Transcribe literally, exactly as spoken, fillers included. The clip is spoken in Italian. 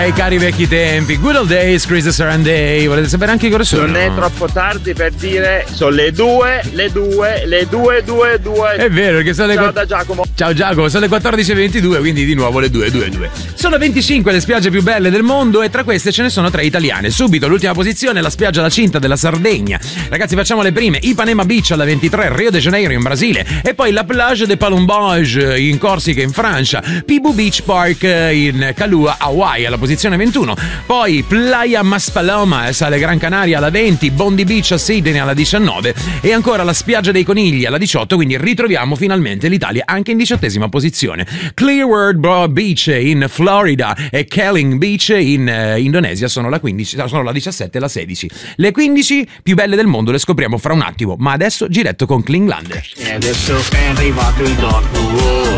bei cari vecchi tempi. Good old days, Chris Sarandei. Volete sapere anche che ore sono? Non è troppo tardi per dire sono le due, le due, le due, due, due. È vero, perché sono le Ciao quatt- da Giacomo. Ciao Giacomo, sono le quattordici e ventidue, quindi di nuovo le due, due, due. Sono venticinque le spiagge più belle del mondo e tra queste ce ne sono tre italiane. Subito l'ultima posizione, la spiaggia La Cinta della Sardegna. Ragazzi, facciamo le prime. Ipanema Beach alla ventitré, Rio de Janeiro in Brasile, e poi la Plage de Palombage in Corsica in Francia, Pibu Beach Park in Kailua, Hawaii alla posizione ventuno, poi Playa Maspaloma sale Gran Canaria alla venti, Bondi Beach a Sydney alla diciannove e ancora la spiaggia dei Conigli alla diciotto, quindi ritroviamo finalmente l'Italia anche in diciottesima posizione. Clearwater Beach in Florida e Keeling Beach in eh, Indonesia sono la quindici, sono la diciassette e la sedici. Le quindici più belle del mondo le scopriamo fra un attimo, ma adesso giretto con Klinglander. E adesso è arrivato il dopo.